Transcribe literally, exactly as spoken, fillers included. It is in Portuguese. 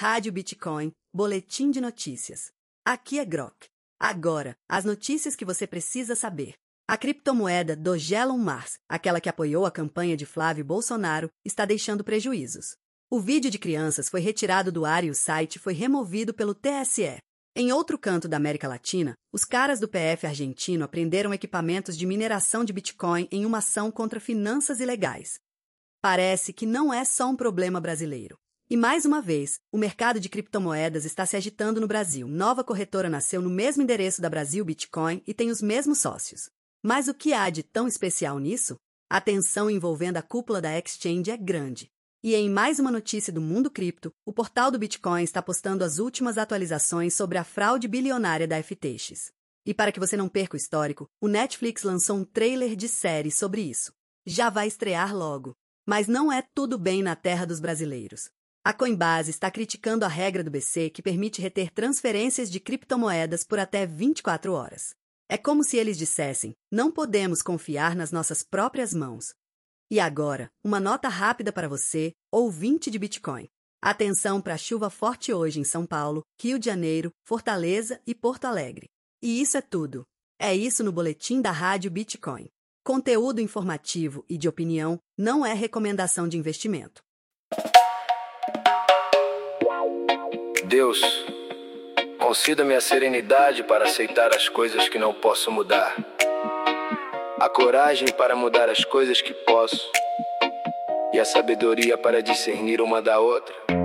Rádio Bitcoin, Boletim de Notícias. Aqui é Grok. Agora, as notícias que você precisa saber. A criptomoeda Dogelon Mars, aquela que apoiou a campanha de Flávio Bolsonaro, está deixando prejuízos. O vídeo de crianças foi retirado do ar e o site foi removido pelo T S E. Em outro canto da América Latina, os caras do P F argentino apreenderam equipamentos de mineração de Bitcoin em uma ação contra finanças ilegais. Parece que não é só um problema brasileiro. E mais uma vez, o mercado de criptomoedas está se agitando no Brasil. Nova corretora nasceu no mesmo endereço da Brasil Bitcoin e tem os mesmos sócios. Mas o que há de tão especial nisso? A tensão envolvendo a cúpula da exchange é grande. E em mais uma notícia do mundo cripto, o portal do Bitcoin está postando as últimas atualizações sobre a fraude bilionária da F T X. E para que você não perca o histórico, o Netflix lançou um trailer de série sobre isso. Já vai estrear logo. Mas não é tudo bem na terra dos brasileiros. A Coinbase está criticando a regra do B C que permite reter transferências de criptomoedas por até vinte e quatro horas. É como se eles dissessem, não podemos confiar nas nossas próprias mãos. E agora, uma nota rápida para você, ouvinte de Bitcoin. Atenção para a chuva forte hoje em São Paulo, Rio de Janeiro, Fortaleza e Porto Alegre. E isso é tudo. É isso no boletim da Rádio Bitcoin. Conteúdo informativo e de opinião não é recomendação de investimento. Deus, conceda-me a serenidade para aceitar as coisas que não posso mudar, a coragem para mudar as coisas que posso e a sabedoria para discernir uma da outra.